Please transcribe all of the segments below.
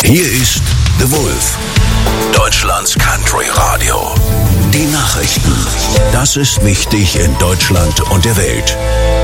Hier ist The Wolf, Deutschlands Country Radio. Die Nachrichten. Das ist wichtig in Deutschland und der Welt.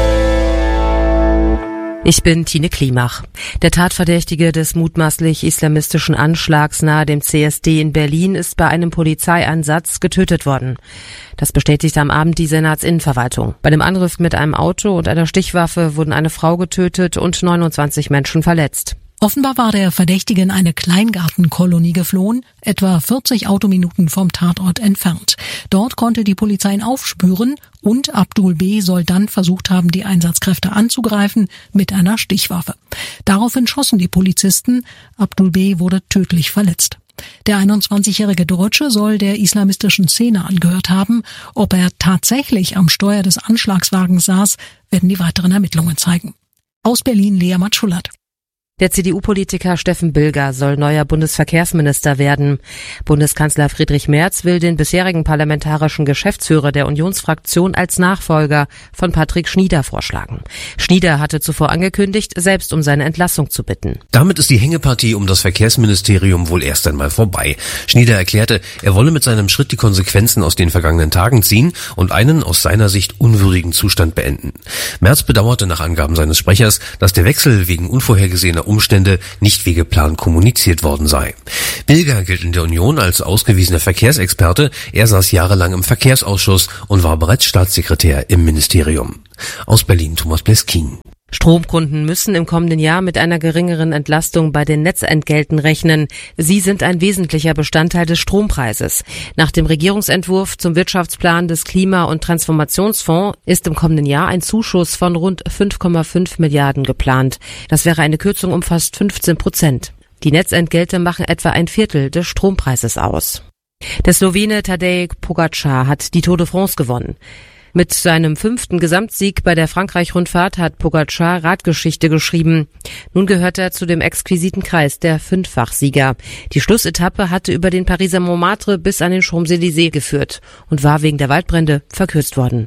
Ich bin Tine Klimach. Der Tatverdächtige des mutmaßlich islamistischen Anschlags nahe dem CSD in Berlin ist bei einem Polizeieinsatz getötet worden. Das bestätigte am Abend die Senatsinnenverwaltung. Bei dem Angriff mit einem Auto und einer Stichwaffe wurden eine Frau getötet und 29 Menschen verletzt. Offenbar war der Verdächtige in eine Kleingartenkolonie geflohen, etwa 40 Autominuten vom Tatort entfernt. Dort konnte die Polizei ihn aufspüren und Abdul B. soll dann versucht haben, die Einsatzkräfte anzugreifen mit einer Stichwaffe. Daraufhin schossen die Polizisten. Abdul B. wurde tödlich verletzt. Der 21-jährige Deutsche soll der islamistischen Szene angehört haben. Ob er tatsächlich am Steuer des Anschlagswagens saß, werden die weiteren Ermittlungen zeigen. Aus Berlin Lea Matschulat. Der CDU-Politiker Steffen Bilger soll neuer Bundesverkehrsminister werden. Bundeskanzler Friedrich Merz will den bisherigen parlamentarischen Geschäftsführer der Unionsfraktion als Nachfolger von Patrick Schnieder vorschlagen. Schnieder hatte zuvor angekündigt, selbst um seine Entlassung zu bitten. Damit ist die Hängepartie um das Verkehrsministerium wohl erst einmal vorbei. Schnieder erklärte, er wolle mit seinem Schritt die Konsequenzen aus den vergangenen Tagen ziehen und einen aus seiner Sicht unwürdigen Zustand beenden. Merz bedauerte nach Angaben seines Sprechers, dass der Wechsel wegen unvorhergesehener Umstände nicht wie geplant kommuniziert worden sei. Bilger gilt in der Union als ausgewiesener Verkehrsexperte. Er saß jahrelang im Verkehrsausschuss und war bereits Staatssekretär im Ministerium. Aus Berlin Thomas Bleskin. Stromkunden müssen im kommenden Jahr mit einer geringeren Entlastung bei den Netzentgelten rechnen. Sie sind ein wesentlicher Bestandteil des Strompreises. Nach dem Regierungsentwurf zum Wirtschaftsplan des Klima- und Transformationsfonds ist im kommenden Jahr ein Zuschuss von rund 5,5 Milliarden geplant. Das wäre eine Kürzung um fast 15%. Die Netzentgelte machen etwa ein Viertel des Strompreises aus. Der Slowene Tadej Pogačar hat die Tour de France gewonnen. Mit seinem 5. Gesamtsieg bei der Frankreich-Rundfahrt hat Pogačar Radgeschichte geschrieben. Nun gehört er zu dem exquisiten Kreis der Fünffachsieger. Die Schlussetappe hatte über den Pariser Montmartre bis an den Champs-Élysées geführt und war wegen der Waldbrände verkürzt worden.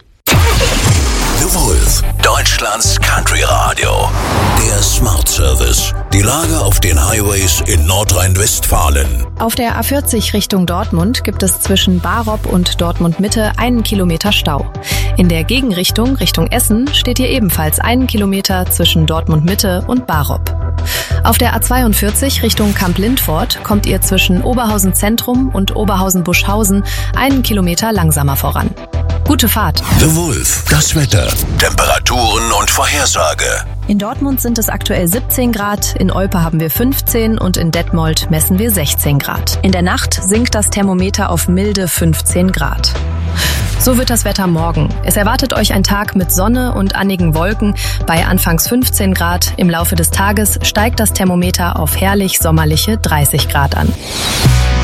The Wolf, Deutschlands Country Radio. Der Smart Service. Die Lage auf den Highways in Nordrhein-Westfalen. Auf der A40 Richtung Dortmund gibt es zwischen Barop und Dortmund Mitte 1 Kilometer Stau. In der Gegenrichtung Richtung Essen steht hier ebenfalls 1 Kilometer zwischen Dortmund Mitte und Barop. Auf der A42 Richtung Kamp-Lindfort kommt ihr zwischen Oberhausen Zentrum und Oberhausen-Buschhausen 1 Kilometer langsamer voran. Gute Fahrt. The Wolf, das Wetter, Temperaturen und Vorhersage. In Dortmund sind es aktuell 17 Grad, in Olpe haben wir 15 und in Detmold messen wir 16 Grad. In der Nacht sinkt das Thermometer auf milde 15 Grad. So wird das Wetter morgen. Es erwartet euch ein Tag mit Sonne und annigen Wolken bei anfangs 15 Grad. Im Laufe des Tages steigt das Thermometer auf herrlich sommerliche 30 Grad an.